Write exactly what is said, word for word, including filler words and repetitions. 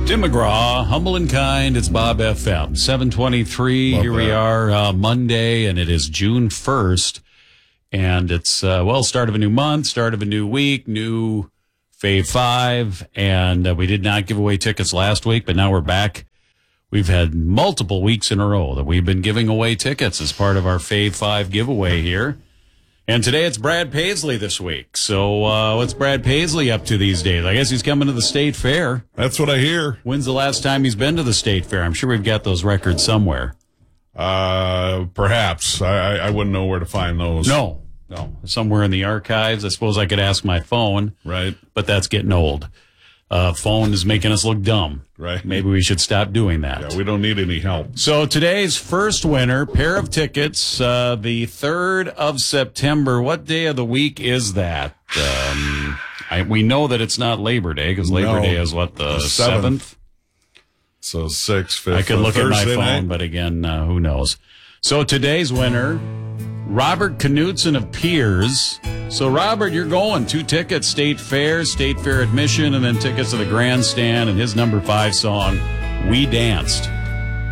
Tim McGraw, Humble and Kind. It's Bob F M. seven twenty-three. Here we are, uh, Monday, and it is June first. And it's, uh, well, start of a new month, start of a new week, new Fave Five. And uh, we did not give away tickets last week, but now we're back. We've had multiple weeks in a row that we've been giving away tickets as part of our Fave Five giveaway here. And today it's Brad Paisley this week. So uh, what's Brad Paisley up to these days? I guess he's coming to the State Fair. That's what I hear. When's the last time he's been to the State Fair? I'm sure we've got those records somewhere. Uh, perhaps. I, I wouldn't know where to find those. No, no. Somewhere in the archives. I suppose I could ask my phone. Right. But that's getting old. Uh, phone is making us look dumb. Right. Maybe we should stop doing that. Yeah, we don't need any help. So today's first winner, pair of tickets, uh, the third of September. What day of the week is that? Um, I, we know that it's not Labor Day because Labor No, Day is what, the, the seventh? seventh. So six, fifth. I could look Thursday at my phone, night. but again, uh, who knows? So today's winner, Robert Knudsen of Piers. So, Robert, you're going. Two tickets, State Fair, State Fair admission, and then tickets to the grandstand and his number five song, We Danced.